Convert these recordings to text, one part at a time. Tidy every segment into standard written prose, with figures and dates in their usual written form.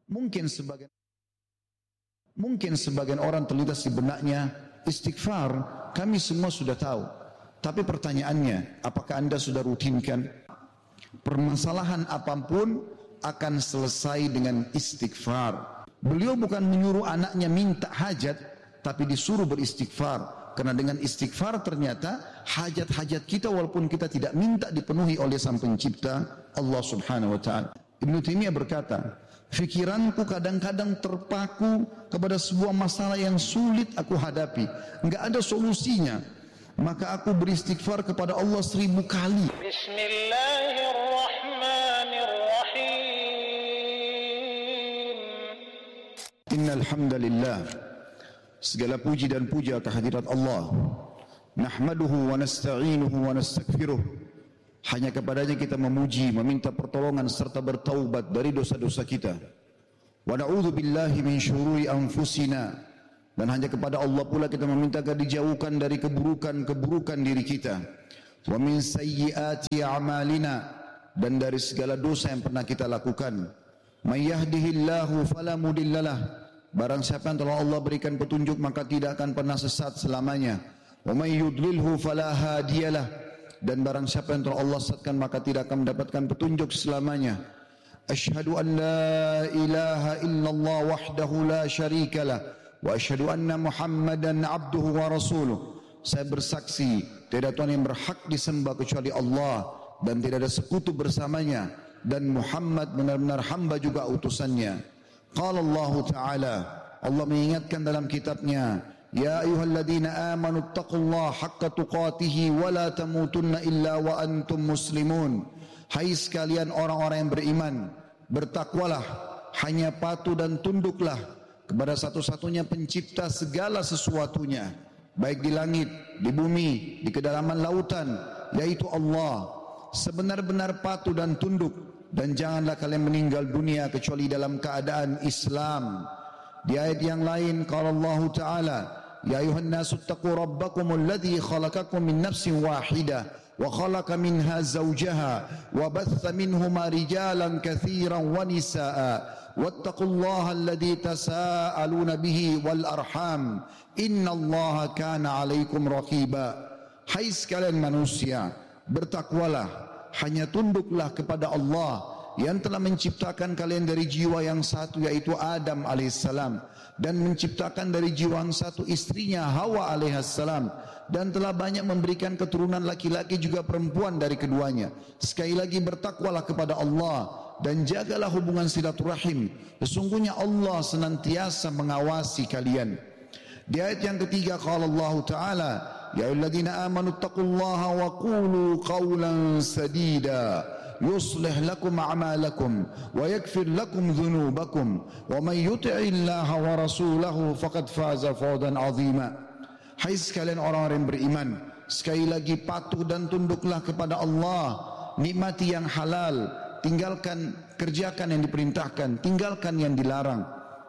Mungkin sebagian orang terlintas di benaknya istighfar, kami semua sudah tahu. Tapi pertanyaannya, apakah Anda sudah rutinkan? Permasalahan apapun akan selesai dengan istighfar. Beliau bukan menyuruh anaknya minta hajat, tapi disuruh beristighfar. Karena dengan istighfar ternyata hajat-hajat kita walaupun kita tidak minta dipenuhi oleh Sang Pencipta Allah Subhanahu wa taala. Ibnu Taimiyah berkata, "Fikiranku kadang-kadang terpaku kepada sebuah masalah yang sulit aku hadapi, enggak ada solusinya. Maka aku beristighfar kepada Allah 1000 kali." Bismillahirrahmanirrahim. Innal hamdalillah. Segala puji dan puja kehadirat Allah. Nahmaduhu wa nasta'inuhu wa nastaghfiruh. Hanya kepadanya kita memuji, meminta pertolongan serta bertaubat dari dosa-dosa kita. Wa na'udzu billahi min syururi anfusina. Dan hanya kepada Allah pula kita meminta agar dijauhkan dari keburukan-keburukan diri kita. Wa min sayyiati a'malina, dan dari segala dosa yang pernah kita lakukan. May yahdihillahu fala mudhillalah. Barang siapa yang telah Allah berikan petunjuk maka tidak akan pernah sesat selamanya. Wa may yudlilhu fala hadiyalah. Dan barang siapa yang telah Allah sesatkan maka tidak akan mendapatkan petunjuk selamanya. Asyhadu an la ilaha illallah wahdahu la syarikalah wa asyhadu anna Muhammadan abduhu wa rasuluh. Saya bersaksi tidak ada Tuhan yang berhak disembah kecuali Allah dan tidak ada sekutu bersamanya, dan Muhammad benar-benar hamba juga utusannya. Qala Allah Ta'ala, Allah mengingatkan dalam kitabnya, Ya ayyuhalladzina amanu taqullaha haqqa tuqatihi wa la tamutunna illa wa antum muslimun. Hai sekalian orang-orang yang beriman, bertakwalah, hanya patuh dan tunduklah kepada satu-satunya pencipta segala sesuatunya, baik di langit, di bumi, di kedalaman lautan, yaitu Allah. Sebenar-benar patuh dan tunduk, dan janganlah kalian meninggal dunia kecuali dalam keadaan Islam. Di ayat yang lain qala Allah Ta'ala, Ya ayuhan nasu taqu rabbakumul ladzi khalaqakum min nafsin wahidah wa khalaqa minha zawjaha wa batha minhuma rijalan katsiran wa nisaa wattaqullaha alladzi tasaaluna bihi wal arham innallaha kana 'alaikum raqiba. Hai sekalian manusia, bertakwalah, hanya tunduklah kepada Allah yang telah menciptakan kalian dari jiwa yang satu, yaitu Adam alaihissalam, dan menciptakan dari jiwa yang satu istrinya Hawa alaihissalam, dan telah banyak memberikan keturunan laki-laki juga perempuan dari keduanya. Sekali lagi, bertakwalah kepada Allah dan jagalah hubungan silaturahim. Sesungguhnya Allah senantiasa mengawasi kalian. Di ayat yang ketiga qala Allah Ta'ala, Ya ayyuhalladzina amanu taqullaha wa qulu qawlan sadida yuslih lakum a'malakum wa yaghfir lakum dhunubakum wa may yuti'illaha wa rasulahu faqad faza fawzan 'azima. Hai sekalian orang-orang yang beriman, sekali lagi patuh dan tunduklah kepada Allah, nikmati yang halal, kerjakan yang diperintahkan, tinggalkan yang dilarang,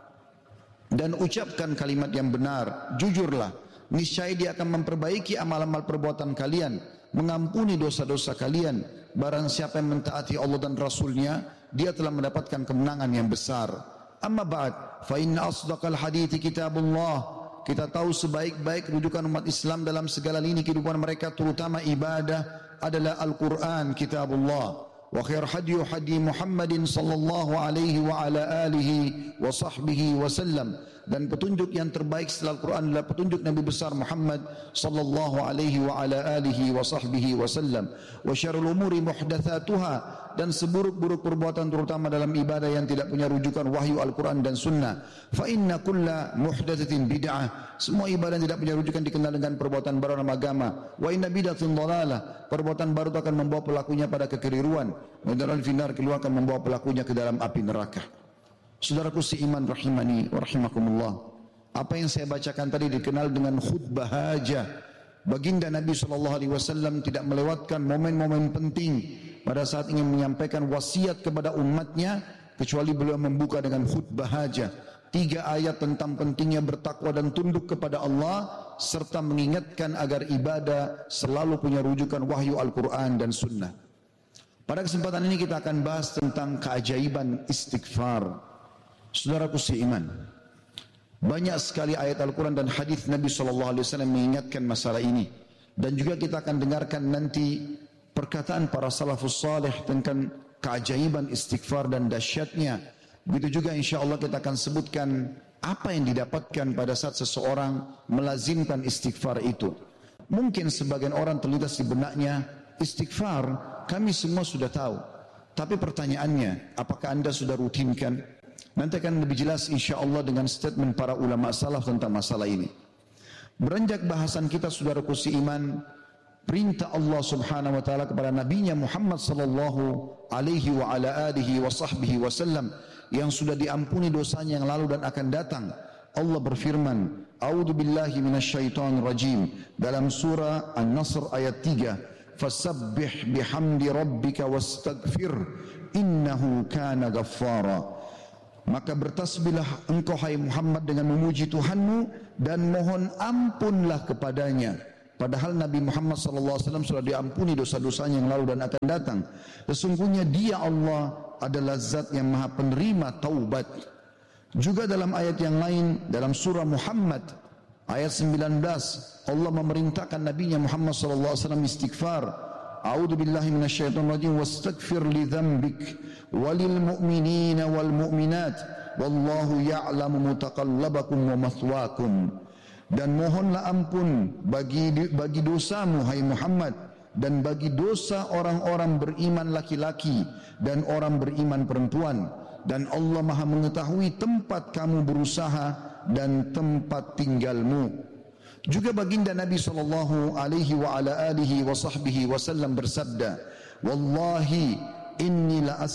dan ucapkan kalimat yang benar, jujurlah. Niscaya Dia akan memperbaiki amal-amal perbuatan kalian, mengampuni dosa-dosa kalian. Barang siapa yang mentaati Allah dan Rasulnya, dia telah mendapatkan kemenangan yang besar. Amma ba'd, fa inna asdaqal hadithi kitabullah. Kita tahu sebaik-baik rujukan umat Islam dalam segala lini kehidupan mereka, terutama ibadah, adalah Al-Quran, kitabullah. Wa khair hadyu hadi Muhammadin sallallahu alaihi wa ala alihi wa sahbihi wa sallam. Dan petunjuk yang terbaik setelah Al-Quran adalah petunjuk Nabi besar Muhammad sallallahu alaihi wa ala alihi wa sahbihi wa sallam. Wa syarrul umuri muhdatsatuha, dan seburuk-buruk perbuatan terutama dalam ibadah yang tidak punya rujukan wahyu Al-Quran dan sunnah. Fa inna kulla muhdatsatin bid'ah. Semua ibadah yang tidak punya rujukan dikenal dengan perbuatan baru dalam agama. Wa inna bid'atun dhalalah. Perbuatan baru itu akan membawa pelakunya pada kekeliruan. Dan finar keluar akan membawa pelakunya ke dalam api neraka. Saudaraku seiman rahimani wa rahimakumullah, apa yang saya bacakan tadi dikenal dengan khutbah hajah. Baginda Nabi SAW tidak melewatkan momen-momen penting pada saat ingin menyampaikan wasiat kepada umatnya, kecuali beliau membuka dengan khutbah hajah. 3 ayat tentang pentingnya bertakwa dan tunduk kepada Allah, serta mengingatkan agar ibadah selalu punya rujukan wahyu Al-Quran dan Sunnah. Pada kesempatan ini kita akan bahas tentang keajaiban istighfar. Saudaraku seiman, banyak sekali ayat Al-Quran dan hadis Nabi SAW mengingatkan masalah ini. Dan juga kita akan dengarkan nanti perkataan para salafus salih tentang keajaiban istighfar dan dahsyatnya. Begitu juga insya Allah kita akan sebutkan apa yang didapatkan pada saat seseorang melazimkan istighfar itu. Mungkin sebagian orang terlintas di benaknya, istighfar kami semua sudah tahu. Tapi pertanyaannya, apakah anda sudah rutinkan? Nanti akan lebih jelas insya Allah dengan statement para ulama salaf tentang masalah ini. Beranjak bahasan kita saudaraku seiman, perintah Allah subhanahu wa ta'ala kepada Nabinya Muhammad sallallahu alaihi wa ala alihi wa sahbihi wasallam yang sudah diampuni dosanya yang lalu dan akan datang. Allah berfirman, A'udzu billahi minasyaitonir rajim dalam surah An-Nasr ayat 3, fasabbih bihamdi rabbika wastaghfir innahu kana ghaffara. Maka bertasbihlah engkau hai Muhammad dengan memuji Tuhanmu dan mohon ampunlah kepadanya. Padahal Nabi Muhammad SAW sudah diampuni dosa-dosanya yang lalu dan akan datang. Sesungguhnya Dia Allah adalah zat yang maha penerima taubat. Juga dalam ayat yang lain dalam surah Muhammad ayat 19 Allah memerintahkan Nabinya Muhammad SAW istighfar. A'udzu billahi minasyaitonir rajim wastaghfir li dzambik walil mu'minina wal mu'minat wallahu ya'lamu mutaqallabakum wa mathwaakum. Dan mohonlah ampun bagi dosamu hai Muhammad dan bagi dosa orang-orang beriman laki-laki dan orang beriman perempuan, dan Allah Maha mengetahui tempat kamu berusaha dan tempat tinggalmu. Juga baginda Nabi sallallahu alaihi wa ala alihi wa sahbihi wasallam bersabda, wallahi inni la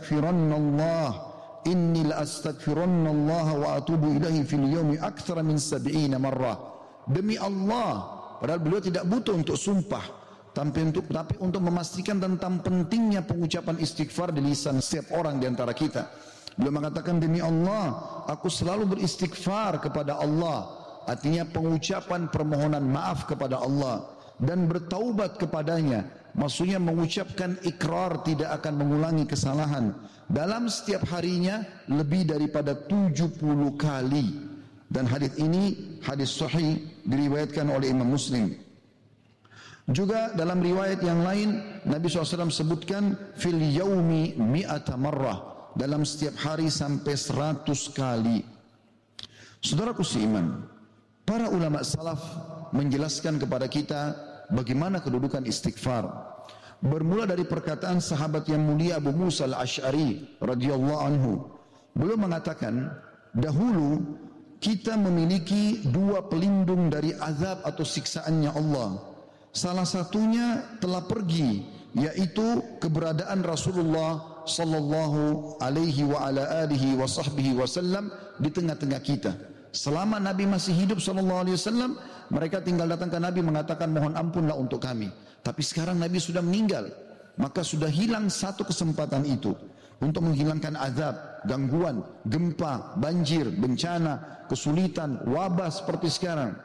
astaghfiranna Allah wa atubu ilaihi fil yawmi akthara min 70 marrah. Demi Allah, padahal beliau tidak butuh untuk sumpah, tapi untuk memastikan tentang pentingnya pengucapan istighfar di lisan setiap orang di antara kita. Beliau mengatakan, demi Allah, aku selalu beristighfar kepada Allah. Artinya pengucapan permohonan maaf kepada Allah dan bertaubat kepadanya. Maksudnya mengucapkan ikrar tidak akan mengulangi kesalahan dalam setiap harinya lebih daripada 70 kali. Dan hadis ini hadis sahih diriwayatkan oleh Imam Muslim. Juga dalam riwayat yang lain Nabi SAW sebutkan fil yaumi mi'ata marrah, dalam setiap hari sampai 100 kali. Saudaraku seiman, para ulama salaf menjelaskan kepada kita bagaimana kedudukan istighfar. Bermula dari perkataan sahabat yang mulia Abu Musa al-Ash'ari radhiyallahu anhu. Beliau mengatakan, dahulu kita memiliki dua pelindung dari azab atau siksaannya Allah. Salah satunya telah pergi, yaitu keberadaan Rasulullah sallallahu alaihi wa ala alihi wa sahbihi wasallam di tengah-tengah kita. Selama Nabi masih hidup SAW, mereka tinggal datang ke Nabi mengatakan mohon ampunlah untuk kami. Tapi sekarang Nabi sudah meninggal, maka sudah hilang satu kesempatan itu untuk menghilangkan azab, gangguan, gempa, banjir, bencana, kesulitan, wabah seperti sekarang.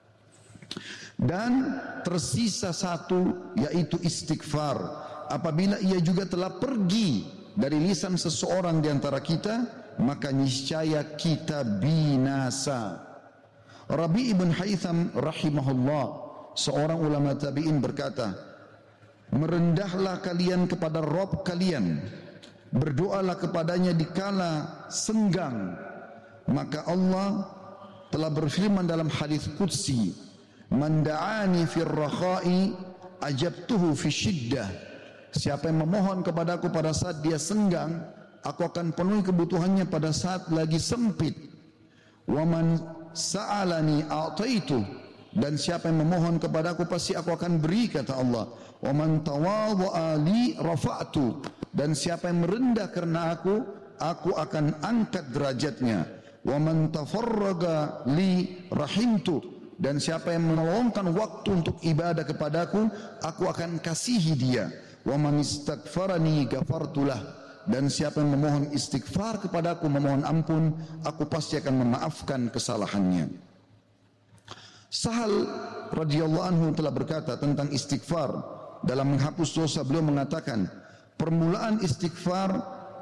Dan tersisa satu, yaitu istighfar. Apabila ia juga telah pergi dari lisan seseorang di antara kita, maka niscaya kita binasa. Rabi' ibn Haytham rahimahullah, seorang ulama tabi'in berkata, merendahlah kalian kepada Rabb kalian, berdoalah kepadanya di kala senggang, maka Allah telah berfirman dalam hadis qudsi, man da'ani fir rakha'i ajabtuhu fi syiddah. Siapa yang memohon kepadaku pada saat dia senggang, aku akan penuhi kebutuhannya pada saat lagi sempit. Wa man sa'alani a'taitu, dan siapa yang memohon kepadaku pasti aku akan beri, kata Allah. Wa man tawadha'a li rafa'tu, dan siapa yang merendah karena aku akan angkat derajatnya. Wa man tafarraga li rahimtu, dan siapa yang meluangkan waktu untuk ibadah kepadaku, aku akan kasihi dia. Wa man istaghfarani ghafartulah, dan siapa yang memohon istighfar kepadaku, memohon ampun, aku pasti akan memaafkan kesalahannya. Sahal radhiyallahu anhu telah berkata tentang istighfar dalam menghapus dosa. Beliau mengatakan, permulaan istighfar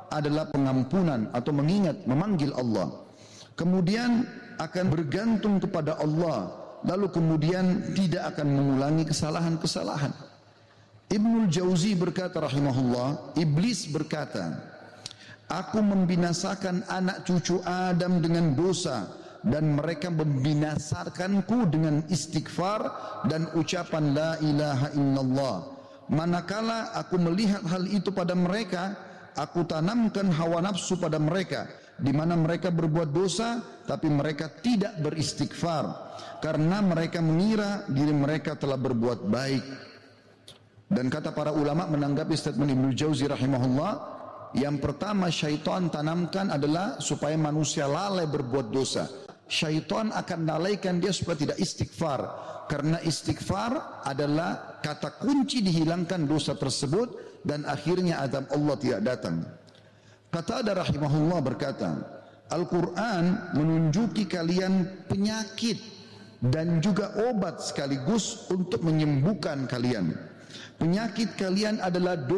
adalah pengampunan atau memanggil Allah. Kemudian akan bergantung kepada Allah, lalu kemudian tidak akan mengulangi kesalahan-kesalahan. Ibnul Jauzi berkata rahimahullah, iblis berkata, aku membinasakan anak cucu Adam dengan dosa, dan mereka membinasakanku dengan istighfar dan ucapan la ilaha illallah. Manakala aku melihat hal itu pada mereka, aku tanamkan hawa nafsu pada mereka, di mana mereka berbuat dosa tapi mereka tidak beristighfar, karena mereka mengira diri mereka telah berbuat baik. Dan kata para ulama menanggapi statement Ibnu Jauzi rahimahullah, yang pertama syaitan tanamkan adalah supaya manusia lalai berbuat dosa. Syaitan akan lalaikan dia supaya tidak istighfar, karena istighfar adalah kata kunci dihilangkan dosa tersebut dan akhirnya azab Allah tidak datang. Qatadah rahimahullah berkata, Al-Quran menunjuki kalian penyakit dan juga obat sekaligus untuk menyembuhkan kalian. Penyakit kalian adalah dosa.